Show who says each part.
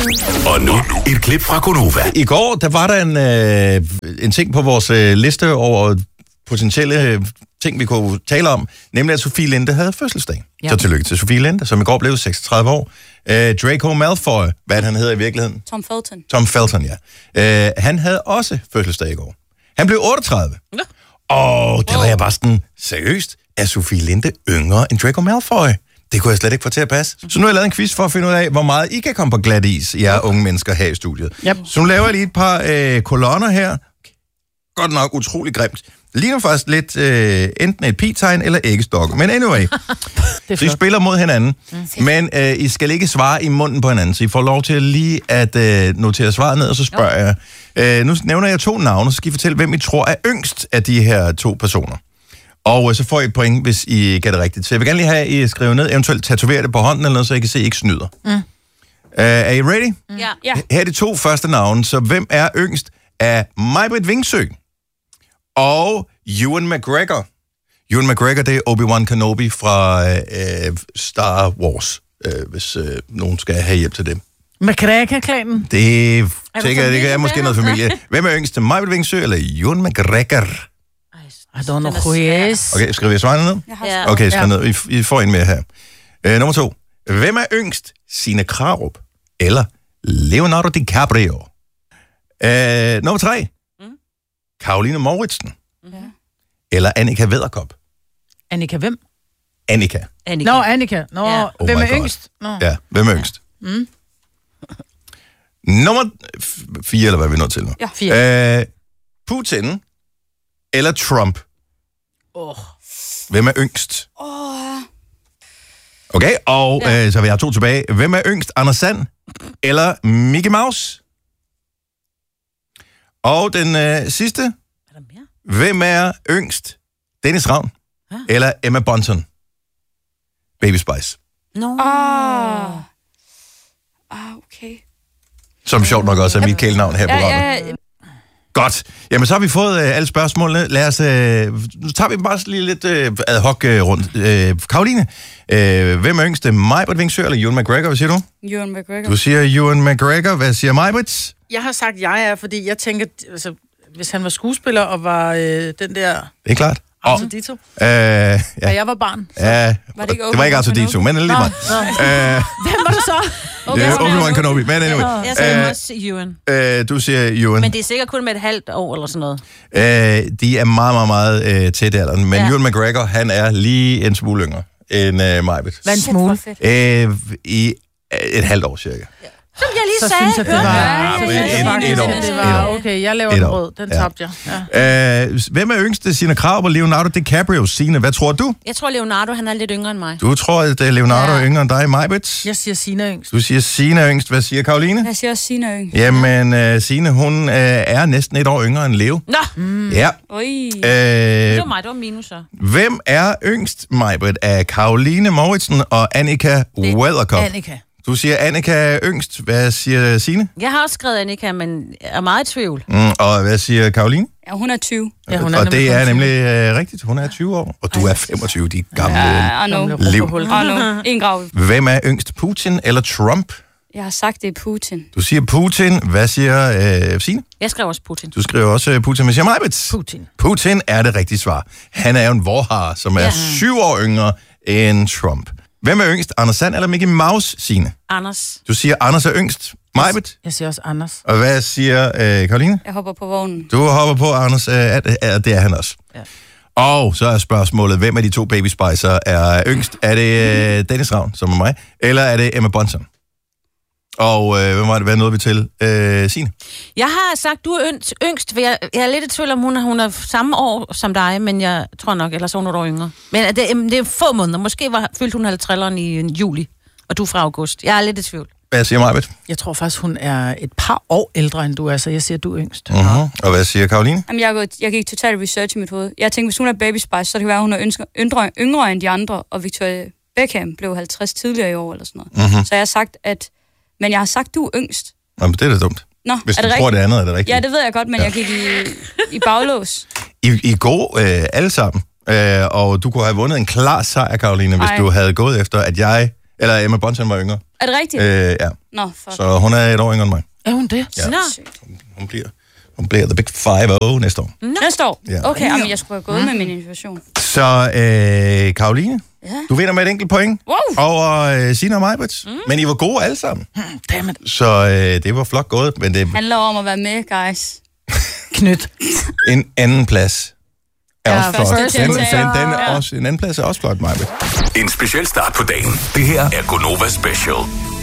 Speaker 1: Og nu et klip fra Gonova.
Speaker 2: I går, der var der en ting på vores liste over potentielle ting, vi kunne tale om, nemlig at Sofie Linde havde fødselsdag. Ja. Så tillykke til Sofie Linde, som i går blev 36 år. Draco Malfoy, hvad han hedder i virkeligheden? Tom Felton, ja. Han havde også fødselsdag i går. Han blev 38. Ja. Og der var jeg bare sådan, seriøst, er Sofie Linde yngre end Draco Malfoy? Det kunne jeg slet ikke få til at passe. Så nu har jeg lavet en quiz for at finde ud af, hvor meget I kan komme på glat is, jer unge mennesker her i studiet. Yep. Så nu laver jeg lige et par kolonner her. Godt nok utrolig grimt. Ligner faktisk lidt enten et pi-tegn eller æggestok. Men anyway, så I spiller mod hinanden. Men I skal ikke svare i munden på hinanden, så I får lov til lige at notere svaret ned, og så spørger jeg. Nu nævner jeg 2 navne, så skal I fortælle, hvem I tror er yngst af de her 2 personer. Og så får I et point, hvis I gætter rigtigt. Så jeg vil gerne lige have, at I skriver ned, eventuelt tatovere det på hånden eller noget, så I kan se, at I ikke snyder. Er I ready?
Speaker 3: Ja.
Speaker 2: Her er de 2 første navne, så hvem er yngst af Maj-Britt Vingsø og Ewan McGregor? Ewan McGregor, det er Obi-Wan Kenobi fra Star Wars, hvis nogen skal have hjælp til det.
Speaker 4: McGregor-klanen?
Speaker 2: Det tænker jeg, det er måske noget familie. Hvem er yngst af Maj-Britt Vingsø eller Ewan McGregor?
Speaker 4: I don't know who he is.
Speaker 2: Okay, skriver jeg svarene ned?
Speaker 3: Ja.
Speaker 2: Okay, skriv ned. I får en mere her. Nummer 2. Hvem er yngst? Signe Krarup eller Leonardo DiCaprio? Nummer 3. Caroline Mouritsen. Eller Annika Vædderkop.
Speaker 4: Annika hvem?
Speaker 2: Annika.
Speaker 4: Nå, Annika. Nå,
Speaker 2: Ja.
Speaker 4: hvem
Speaker 2: Oh
Speaker 4: er
Speaker 2: my God.
Speaker 4: yngst? Nå.
Speaker 2: Ja, hvem er yngst? Nummer 4, eller hvad er vi nået til nu?
Speaker 3: Ja.
Speaker 4: 4.
Speaker 2: Putin eller Trump? Hvem er yngst? Okay, og så vil jeg have 2 tilbage. Hvem er yngst? Anders Sand eller Mickey Mouse? Og den sidste.
Speaker 4: Er der mere?
Speaker 2: Hvem er yngst? Dennis Ravn eller Emma Bunton? Baby Spice.
Speaker 3: Okay.
Speaker 2: Som sjovt nok også er mit kælenavn her på programmet.
Speaker 3: Ja.
Speaker 2: Godt. Jamen, så har vi fået alle spørgsmålene. Lad os... nu tager vi bare lige lidt ad hoc rundt. Caroline, hvem er yngst? Maj-Britt Vingsø eller Ewan McGregor? Hvad siger du?
Speaker 3: Ewan McGregor.
Speaker 2: Du siger Ewan McGregor. Hvad siger Maj-Britt?
Speaker 4: Jeg har sagt, jeg er, fordi jeg tænker, altså, hvis han var skuespiller og var den der...
Speaker 2: Det er klart.
Speaker 4: Arthur
Speaker 2: ja.
Speaker 4: Da jeg var barn.
Speaker 2: Ja, det var ikke Arthur men lige meget.
Speaker 4: Hvem var det så?
Speaker 2: Det er Obi-Wan Kenobi, men anyway.
Speaker 5: Jeg siger også Ewan.
Speaker 2: Du siger Ewan.
Speaker 5: Men det er sikkert kun med et halvt år eller sådan noget.
Speaker 2: De er meget, meget, meget tæt i alderen. Men Ewan McGregor, han er lige en smule yngre end Maj-Britt.
Speaker 4: Hvad en smule?
Speaker 2: I et halvt år cirka.
Speaker 5: Som jeg lige
Speaker 4: så
Speaker 5: sagde.
Speaker 4: Synes jeg, det var...
Speaker 2: Et år.
Speaker 4: Okay, jeg laver den rød. Den tabte jeg.
Speaker 2: Hvem er yngste? Signe Krarup og Leonardo DiCaprio? Signe, hvad tror du?
Speaker 5: Jeg tror, Leonardo, han er lidt yngre end mig.
Speaker 2: Du tror, at Leonardo er yngre end dig, Maj-Britt?
Speaker 4: Jeg siger Signe yngst.
Speaker 2: Du siger Signe er yngst. Hvad siger Caroline?
Speaker 3: Jeg siger også Signe yngst.
Speaker 2: Jamen, Signe, hun er næsten et år yngre end Leo.
Speaker 5: Nå!
Speaker 2: Ja.
Speaker 5: Det var mig, det var minus så.
Speaker 2: Hvem er yngst, Maj-Britt? Af Caroline Mouritsen og Annika Vædderkop?
Speaker 4: Annika.
Speaker 2: Du siger, Annika er yngst. Hvad siger Signe?
Speaker 5: Jeg har også skrevet Annika, men er meget i tvivl.
Speaker 2: Og hvad siger Caroline?
Speaker 3: Ja, hun er 20.
Speaker 4: Ja, hun er
Speaker 2: og det er nemlig rigtigt. Hun er 20 år. Og du er 25, de gamle liv.
Speaker 3: En grav.
Speaker 2: Hvem er yngst? Putin eller Trump?
Speaker 3: Jeg har sagt, det er Putin.
Speaker 2: Du siger Putin. Hvad siger Signe?
Speaker 5: Jeg skrev også Putin.
Speaker 2: Du skriver også Putin. Hvad siger Maj-Britt?
Speaker 4: Putin.
Speaker 2: Putin er det rigtige svar. Han er jo en vorhar, som er 7 år yngre end Trump. Hvem er yngst? Anders Sand eller Mickey Mouse, Signe?
Speaker 5: Anders.
Speaker 2: Du siger, Anders er yngst. Maj-Britt?
Speaker 4: Jeg siger også Anders.
Speaker 2: Og hvad siger Caroline?
Speaker 3: Jeg hopper på vognen.
Speaker 2: Du hopper på, Anders. Det er han også. Ja. Og så er spørgsmålet, hvem af de 2 Baby Spicer er yngst? Er det Dennis Ravn, som er mig? Eller er det Emma Bunton? Og hvem var det, hvad nåede vi til? Signe?
Speaker 5: Jeg har sagt, du er yngst, for jeg er lidt i tvivl om, hun er samme år som dig, men jeg tror nok, ellers er hun et år yngre. Men det er få måneder. Måske fyldte hun 50'erne i juli, og du er fra august. Jeg er lidt i tvivl.
Speaker 2: Hvad siger Maj-Britt?
Speaker 4: Jeg tror faktisk, hun er et par år ældre, end du er, så jeg siger, du er yngst.
Speaker 2: Og hvad siger Caroline?
Speaker 3: Jamen, jeg gik totalt research i mit hoved. Jeg tænkte, hvis hun er Baby Spice, så det kan være, at hun er yngre end de andre, og Victoria Beckham blev 50 tidligere i år, eller sådan noget. Så jeg har sagt, men jeg har sagt, du er yngst.
Speaker 2: Jamen, det er da dumt.
Speaker 3: Nå,
Speaker 2: hvis
Speaker 3: er
Speaker 2: du
Speaker 3: det
Speaker 2: tror,
Speaker 3: rigtigt?
Speaker 2: det andet er det rigtigt.
Speaker 3: Ja, det ved jeg godt, men jeg gik i baglås.
Speaker 2: I går alle sammen, og du kunne have vundet en klar sejr, Caroline, hvis du havde gået efter, at jeg Eller Emma Bunton var yngre.
Speaker 3: Er det rigtigt?
Speaker 2: Ja.
Speaker 3: Nå, fuck.
Speaker 2: Så hun er et år yngre end mig.
Speaker 4: Er hun det?
Speaker 2: Ja.
Speaker 5: Nå.
Speaker 2: Hun bliver the big 5-0 næste år.
Speaker 3: Næste år?
Speaker 2: Ja.
Speaker 3: Okay, jamen, jeg skulle have gået med min information.
Speaker 2: Så Karoline,
Speaker 3: Ja.
Speaker 2: du vinder med et enkelt point
Speaker 3: Wow.
Speaker 2: over Signe og Majbrits. Men I var gode alle sammen.
Speaker 4: Dammit.
Speaker 2: Så det var flot gået, men det
Speaker 3: Handler om at være med, guys.
Speaker 4: Knyt.
Speaker 2: en anden plads er også flot.
Speaker 3: første
Speaker 2: Den
Speaker 3: deltager.
Speaker 2: er også, en anden plads er også flot, Majbrit.
Speaker 1: En speciel start på dagen. Det her er Gonova Special.